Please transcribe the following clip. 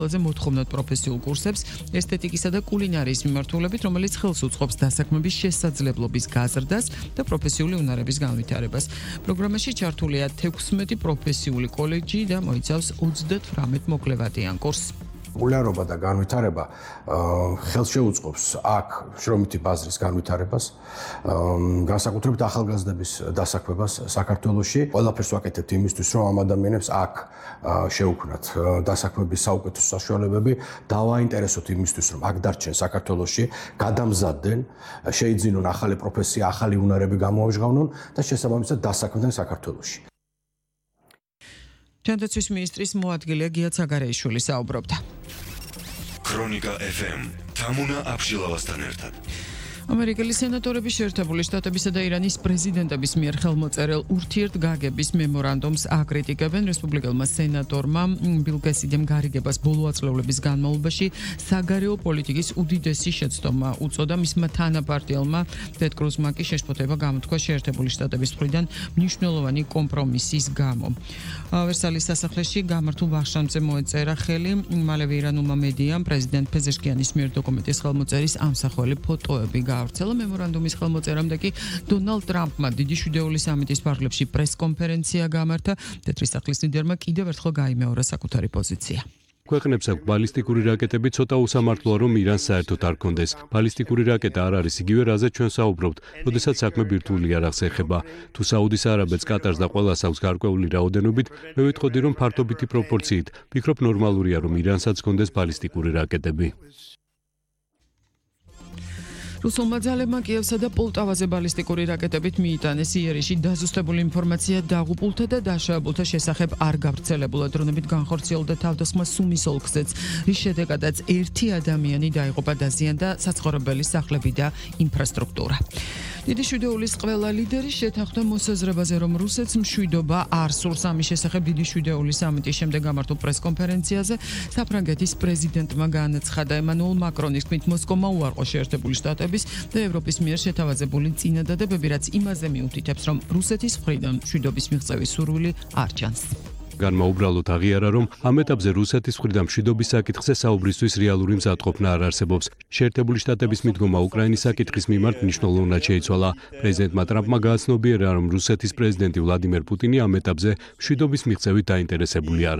მოთხოვნად პროფესიულ კურსებს, ესთეტიკისა და კულინარიის მიმართულებით, რომელიც ხელს უწყობს დასაქმების შესაძლებლობის გაზრდას და პროფესიული უნარების განვითარებას. პროგრამაში ჩართულია 16 პროფესიული კოლეჯი და მოიცავს 38 მოკლევადიან კურსს. Პოპულარობა და განვითარება ხელს შეუწყობს აქ შრომითი ბაზრის განვითარებას, განსაკუთრებით ახალგაზრდების დასაქმებას საქართველოში. ყველაფერს ვაკეთებთ იმისთვის, რომ ამ ადამიანებს აქ შეუქმნათ დასაქმების საუკეთესო საშუალებები, დავაინტერესოთ იმისთვის, რომ აქ დარჩენ საქართველოში, გადამზადდნენ, შეიძინონ ახალი პროფესია, ახალი უნარები გამოაჟღავნონ და შესაბამისად დასაქმდნენ საქართველოში. ჯანდაცვის მინისტრის მოადგილე გია ცაგარეიშვილი საუბრობდა. ქრონიკა FM თამუნა აბშილავასთან ერთად. ამერიკელი სენატორების შეერთებული შტატებისა და ირანის პრეზიდენტების მიერ ხელმოწერილ ურთიერთგაგების მემორანდუმს აკრიტიკებენ. რესპუბლიკელმა სენატორმა ბილ გესიდემ გარიგებას ბოლო აწლევლების განმავლობაში საგარეო პოლიტიკის უდიდესი შეცდომა უწოდა. მისმა თანაპარტიელმა ტედ კრუზმა კი შეშფოთება გამოთქვა შეერთებული შტატების მხრიდან მნიშვნელოვანი კომპრომისის გამო. ვერსალის სასახლეში გამართულ ვახშამზე მოეწერა ხელი. მალევე ირანულმა მედიამ პრეზიდენტ პეზეშკიანის მიერ დოკუმენტის ხელმოწერის ამსახველი ფოტოები გაავრცელა. მემორანდუმის ხელმოწერამდე კი დონალდ ტრამპმა დიდი შვიდეული სამიტის ფარგლებში პრესკონფერენცია გამართა. თეთრი სახლის ლიდერმა კიდევ ერთხელ გაიმეორა საკუთარი პოზიცია. ქვეყნებს აქვს ბალისტიკური რაკეტები, ცოტა უსამართლოა, რომ ირანს საერთოდ არ კონდეს. ბალისტიკური რაკეტა არ არის იგივე, რაზე ჩვენ საუბრობთ, როდესაც საქმე ბირთვული არაღს ეხება. თუ საუდის არაბეთს, კატარს და ყველას აქვს გარკვეული რაოდენობით, მე ვიტყოდი, რომ ფართობითი პროპორციით. ვფიქრობ, ნორმალურია, რომ ირანსაც კონდეს ბალისტიკური რაკეტები. რუსულმა ძალებმა კიევსა და პოლტავაზე ბალისტიკური რაკეტებით მიიტანეს. იერიში დაზუსტებული ინფორმაცია დაღუპულთა და დაშავებულთა შესახებ არ გავრცელებულა. დრონებით განხორციელდა თავდასხმა სუმის ოლქზეც, რის შედეგადაც ერთი ადამიანი დაიღუპა, დაზიანდა საცხოვრებელი სახლები და ინფრასტრუქტურა. დიდი შვიდეულის ყველა ლიდერი შეთანხმდა მოსაზრებაზე, რომ რუსეთს მშვიდობა არ სურს. ამის შესახებ დიდი შვიდეულის სამიტის შემდეგ გამართულ პრესკონფერენციაზე საფრანგეთის პრეზიდენტმა განაცხადა. ემანუელ მაკრონის თქმით, მოსკოვმა უარყო შეერთებული შტატების და ევროპის მიერ შეთავაზებული წინადადებები, რაც იმაზე მიუთითებს, რომ რუსეთის მხრიდან მშვიდობის მიღწევის სურვილი არ ჩანს. განმაუბრალოდ აღიარა, რომ ამ ეტაპზე რუსეთის მხრიდან მშვიდობის საკითხზე საუბრისთვის რეალური მზადყოფნა არ არსებობს. შეერთებული შტატების მიდგომა უკრაინის საკითხის მიმართ მნიშვნელოვნად შეიცვალა. პრეზიდენტმა ტრამპმა გააცნობიერა, რომ რუსეთის პრეზიდენტი ვლადიმერ პუტინი ამ ეტაპზე მშვიდობის მიღწევით დაინტერესებული არ